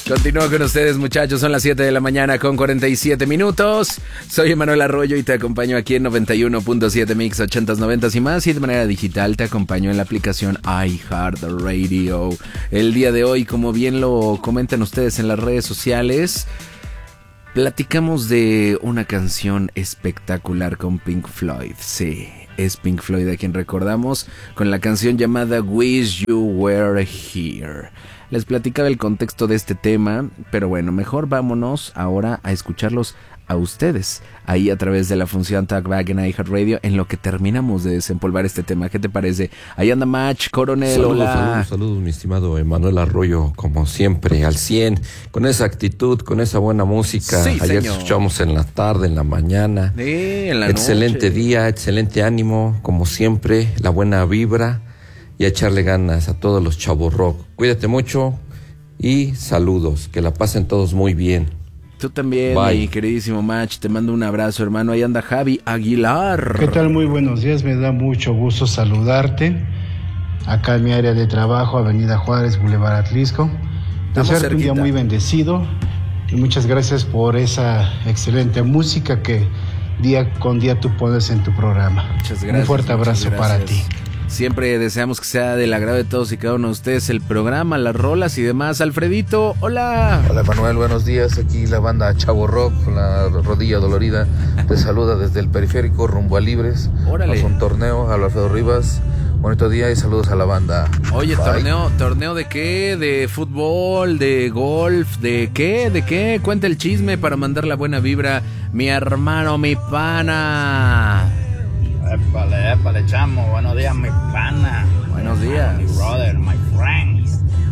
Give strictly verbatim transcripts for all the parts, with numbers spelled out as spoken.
Continúo con ustedes, muchachos. Son las siete de la mañana con cuarenta y siete minutos. Soy Emanuel Arroyo y te acompaño aquí en noventa y uno punto siete Mix, ochentas, noventas y más. Y de manera digital te acompaño en la aplicación iHeartRadio. El día de hoy, como bien lo comentan ustedes en las redes sociales, platicamos de una canción espectacular con Pink Floyd. Sí, es Pink Floyd a quien recordamos con la canción llamada Wish You Were Here. Les platicaba el contexto de este tema, pero bueno, mejor vámonos ahora a escucharlos a ustedes, ahí a través de la función Talkback en iHeartRadio, en lo que terminamos de desempolvar este tema. ¿Qué te parece? Ahí anda Match, Coronel, saludos, hola. Saludos, saludos, mi estimado Emanuel Arroyo, como siempre, al cien, con esa actitud, con esa buena música. Sí, ayer señor. Escuchamos en la tarde, en la mañana. Sí, en la excelente noche. día, excelente ánimo, como siempre, la buena vibra y a echarle ganas a todos los chavos rock. Cuídate mucho y saludos, que la pasen todos muy bien. Tú también, Bye. mi queridísimo Match, te mando un abrazo, hermano. Ahí anda Javi Aguilar. ¿Qué tal? Muy buenos días, me da mucho gusto saludarte. Acá en mi área de trabajo, Avenida Juárez, Boulevard Atlisco. Desearte un día muy bendecido y muchas gracias por esa excelente música que día con día tú pones en tu programa. Muchas gracias. Un fuerte abrazo para ti. Siempre deseamos que sea del agrado de todos y cada uno de ustedes el programa, las rolas y demás. Alfredito, hola. Hola Manuel, buenos días. Aquí la banda Chavo Rock con la rodilla dolorida te saluda desde el periférico rumbo a Libres. Órale. Vamos a un torneo, a Alfredo Rivas. Bonito día y saludos a la banda. Oye, Bye. torneo, torneo de qué, de fútbol, de golf, de qué, de qué. Cuenta el chisme para mandar la buena vibra, mi hermano, mi pana. Épale, épale, chamo. Buenos días, mi pana. Buenos días. Mi brother, my friend.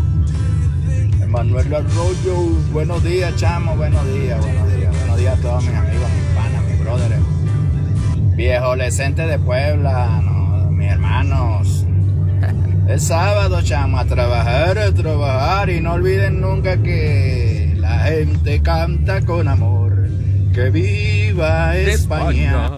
Emanuel Arroyo. Buenos días, chamo. Buenos días, buenos días. Buenos días a todos mis amigos, mis panas, mis brothers. Viejo adolescente de Puebla, no, mis hermanos. Es sábado, chamo, a trabajar, a trabajar. Y no olviden nunca que la gente canta con amor. Que viva España.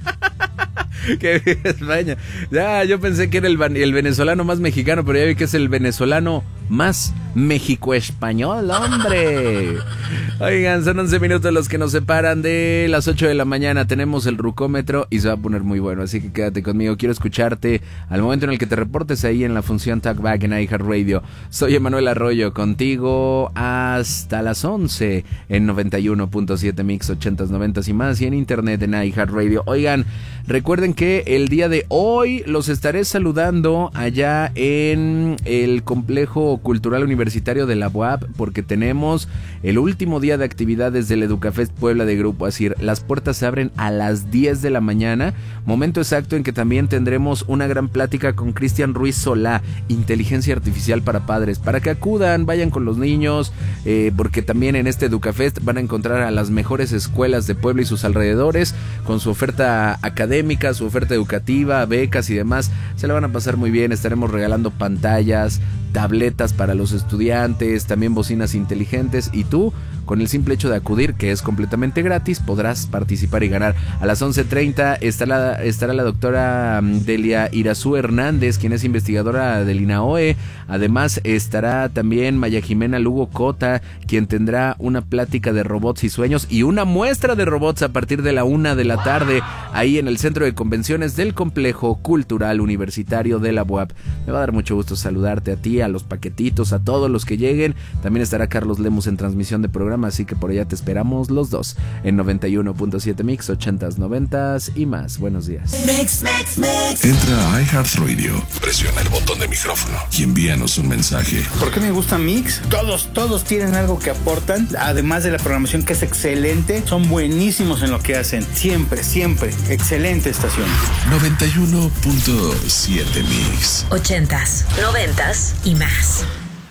Que viva España. Ya, yo pensé que era el, el venezolano más mexicano, pero ya vi que es el venezolano más México-español, hombre. Oigan, son once minutos los que nos separan de las ocho de la mañana. Tenemos el rucómetro y se va a poner muy bueno, así que quédate conmigo. Quiero escucharte al momento en el que te reportes ahí en la función Talkback en iHeartRadio. Soy Emanuel Arroyo, contigo hasta las once en noventa y uno punto siete Mix, ochentas, noventas y más, y en internet en iHeartRadio. Oigan, recuerden que el día de hoy los estaré saludando allá en el complejo cultural universitario de la U A P, porque tenemos el último día de actividades del Educafest Puebla de Grupo Asir. Las puertas se abren a las diez de la mañana, momento exacto en que también tendremos una gran plática con Cristian Ruiz Solá, inteligencia artificial para padres, para que acudan, vayan con los niños, eh, porque también en este Educafest van a encontrar a las mejores escuelas de Puebla y sus alrededores, con su oferta académica, su oferta educativa, becas y demás. Se la van a pasar muy bien. Estaremos regalando pantallas, tabletas para los estudiantes, también bocinas inteligentes, y tú, con el simple hecho de acudir, que es completamente gratis, podrás participar y ganar. A las once treinta estará, estará la doctora Delia Irazú Hernández, quien es investigadora del INAOE. Además estará también Maya Jimena Lugo Cota, quien tendrá una plática de robots y sueños y una muestra de robots a partir de la una de la tarde, ahí en el Centro de Convenciones del Complejo Cultural Universitario de la U A P. Me va a dar mucho gusto saludarte a ti, a los paquetitos, a todos los que lleguen. También estará Carlos Lemus en transmisión de programa, así que por allá te esperamos los dos en noventa y uno punto siete Mix, ochentas, noventas y más. Buenos días. Mix, mix, mix. Entra a iHeartRadio, presiona el botón de micrófono y envíanos un mensaje. ¿Por qué me gusta Mix? Todos, todos tienen algo que aportan, además de la programación que es excelente, son buenísimos en lo que hacen, siempre, siempre, excelente estación. noventa y uno punto siete Mix. Ochentas, noventas y más.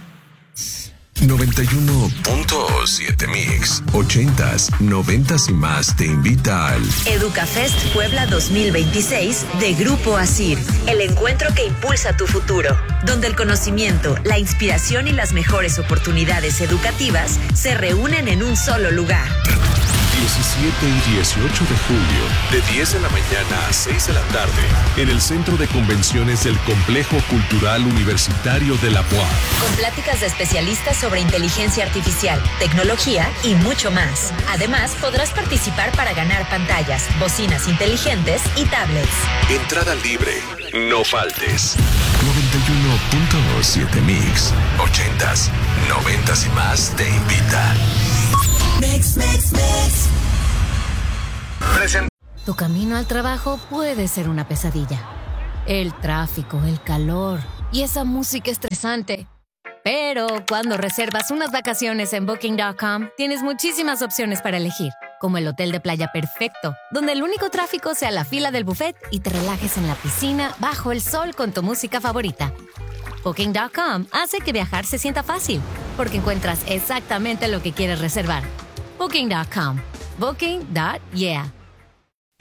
noventa y uno punto siete Mix, ochentas, noventas y más te invita al Educafest Puebla dos mil veintiséis de Grupo Asir, el encuentro que impulsa tu futuro, donde el conocimiento, la inspiración y las mejores oportunidades educativas se reúnen en un solo lugar. diecisiete y dieciocho de julio, de diez de la mañana a seis de la tarde, en el Centro de Convenciones del Complejo Cultural Universitario de la U A M. Con pláticas de especialistas sobre inteligencia artificial, tecnología y mucho más. Además, podrás participar para ganar pantallas, bocinas inteligentes y tablets. Entrada libre. No faltes. noventa y uno punto siete Mix. Ochentas, noventas y más te invita. Mix, mix, mix. Present. Tu camino al trabajo puede ser una pesadilla. El tráfico, el calor y esa música estresante. Pero cuando reservas unas vacaciones en Booking punto com, tienes muchísimas opciones para elegir, como el hotel de playa perfecto, donde el único tráfico sea la fila del buffet y te relajes en la piscina bajo el sol con tu música favorita. Booking punto com hace que viajar se sienta fácil, porque encuentras exactamente lo que quieres reservar. Booking punto com. Booking. Yeah.